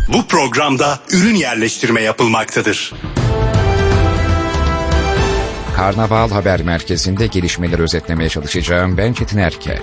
Bu programda ürün yerleştirme yapılmaktadır. Karnaval Haber Merkezi'nde gelişmeleri özetlemeye çalışacağım. Ben Çetin Erker.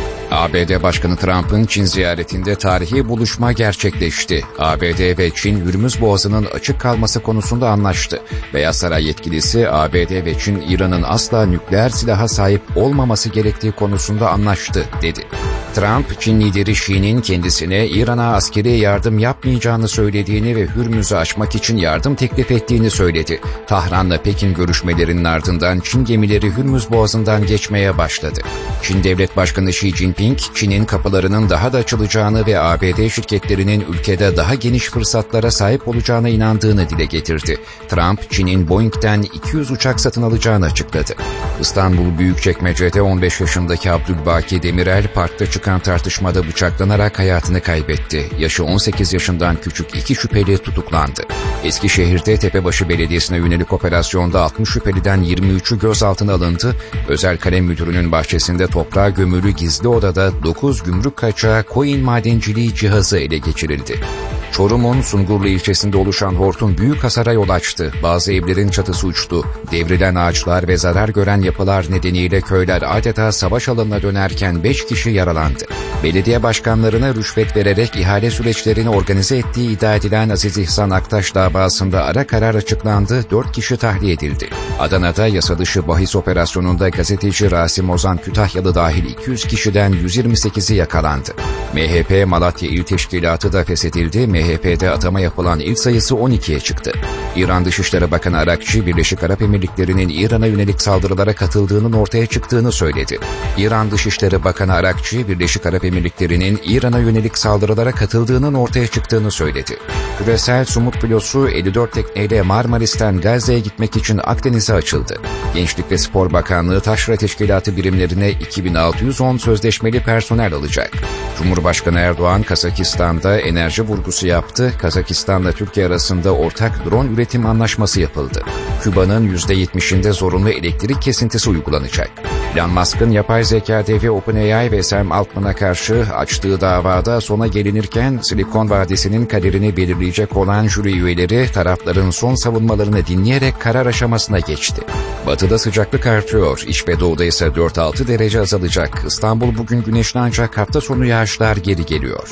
ABD Başkanı Trump'ın Çin ziyaretinde tarihi buluşma gerçekleşti. ABD ve Çin, Hürmüz Boğazı'nın açık kalması konusunda anlaştı. Beyaz Saray yetkilisi, ABD ve Çin, İran'ın asla nükleer silaha sahip olmaması gerektiği konusunda anlaştı, dedi. Trump, Çin lideri Xi'nin kendisine İran'a askeri yardım yapmayacağını söylediğini ve Hürmüz'ü açmak için yardım teklif ettiğini söyledi. Tahran'la Pekin görüşmelerinin ardından Çin gemileri Hürmüz Boğazı'ndan geçmeye başladı. Çin Devlet Başkanı Xi Jinping, Çin'in kapılarının daha da açılacağını ve ABD şirketlerinin ülkede daha geniş fırsatlara sahip olacağına inandığını dile getirdi. Trump, Çin'in Boeing'den 200 uçak satın alacağını açıkladı. İstanbul Büyükçekmece'de 15 yaşındaki Abdülbaki Demirel, parkta çıkan tartışmada bıçaklanarak hayatını kaybetti. Yaşı 18 yaşından küçük 2 şüpheli tutuklandı. Eskişehir'de Tepebaşı Belediyesi'ne yönelik operasyonda 60 şüpheliden 23'ü gözaltına alındı. Özel Kalem Müdürü'nün bahçesinde toprağa gömülü gizli odada 9 gümrük kaçağı koyun madenciliği cihazı ele geçirildi. Çorum'un Sungurlu ilçesinde oluşan hortum büyük hasara yol açtı. Bazı evlerin çatısı uçtu. Devrilen ağaçlar ve zarar gören yapılar nedeniyle köyler adeta savaş alanına dönerken 5 kişi yaralandı. Belediye başkanlarına rüşvet vererek ihale süreçlerini organize ettiği iddia edilen Aziz İhsan Aktaş davasında ara karar açıklandı. 4 kişi tahliye edildi. Adana'da yasa dışı bahis operasyonunda gazeteci Rasim Ozan Kütahyalı dahil 200 kişiden 128'i yakalandı. MHP Malatya İl Teşkilatı da feshedildi. MHP'de atama yapılan il sayısı 12'ye çıktı. İran Dışişleri Bakanı Arakçı, Birleşik Arap Emirlikleri'nin İran'a yönelik saldırılara katıldığının ortaya çıktığını söyledi. İran Dışişleri Bakanı Arakçı, Birleşik Arap Emirlikleri'nin İran'a yönelik saldırılara katıldığının ortaya çıktığını söyledi. Küresel Sumut filosu 54 tekneyle Marmaris'ten Gazze'ye gitmek için Akdeniz'e açıldı. Gençlik ve Spor Bakanlığı Taşra Teşkilatı birimlerine 2610 sözleşmeli personel alacak. Cumhurbaşkanı Erdoğan, Kazakistan'da enerji vurgusu yaptı. Kazakistan'la Türkiye arasında ortak drone üretim anlaşması yapıldı. Küba'nın %70'inde zorunlu elektrik kesintisi uygulanacak. Elon Musk'ın yapay zeka devi OpenAI ve Sam Altman'a karşı açtığı davada sona gelinirken Silikon Vadisi'nin kaderini belirleyecek olan jüri üyeleri tarafların son savunmalarını dinleyerek karar aşamasına geçti. Batıda sıcaklık artıyor. İç ve doğuda ise 4-6 derece azalacak. İstanbul bugün güneşli ancak hafta sonu yağışlar geri geliyor.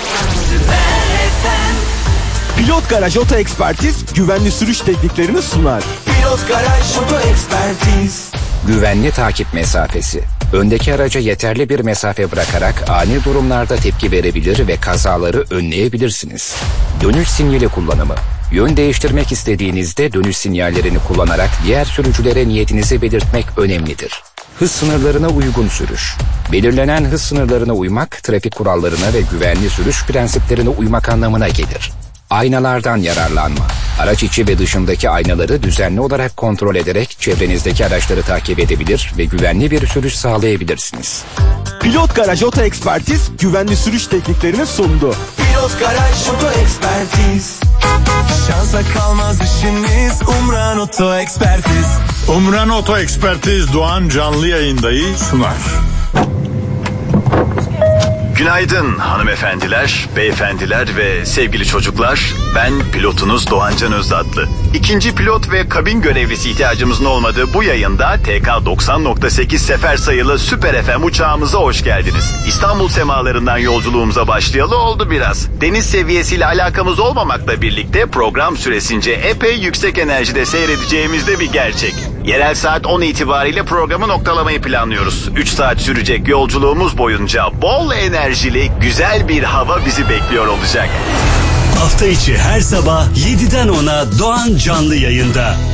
Pilot Garaj Oto Ekspertiz güvenli sürüş tekniklerini sunar. Pilot Garaj Oto Ekspertiz. Güvenli takip mesafesi. Öndeki araca yeterli bir mesafe bırakarak ani durumlarda tepki verebilir ve kazaları önleyebilirsiniz. Dönüş sinyali kullanımı. Yön değiştirmek istediğinizde dönüş sinyallerini kullanarak diğer sürücülere niyetinizi belirtmek önemlidir. Hız sınırlarına uygun sürüş. Belirlenen hız sınırlarına uymak, trafik kurallarına ve güvenli sürüş prensiplerine uymak anlamına gelir. Aynalardan yararlanma. Araç içi ve dışındaki aynaları düzenli olarak kontrol ederek çevrenizdeki araçları takip edebilir ve güvenli bir sürüş sağlayabilirsiniz. Pilot Garaj Oto Ekspertiz güvenli sürüş tekniklerini sundu. Pilot Garaj Oto Ekspertiz. Şansa kalmaz işiniz, Umran Oto Ekspertiz. Umran Oto Ekspertiz Doğan canlı yayındayı sunar. Günaydın hanımefendiler, beyefendiler ve sevgili çocuklar. Ben pilotunuz Doğancan Özdatlı. İkinci pilot ve kabin görevlisi ihtiyacımızın olmadığı bu yayında TK 90.8 sefer sayılı Süper FM uçağımıza hoş geldiniz. İstanbul semalarından yolculuğumuza başlayalı oldu biraz. Deniz seviyesiyle alakamız olmamakla birlikte program süresince epey yüksek enerjide seyredeceğimiz de bir gerçek. Yerel saat 10 itibariyle programı noktalamayı planlıyoruz. 3 saat sürecek yolculuğumuz boyunca bol enerjili, güzel bir hava bizi bekliyor olacak. Hafta içi her sabah 7'den 10'a Doğan canlı yayında.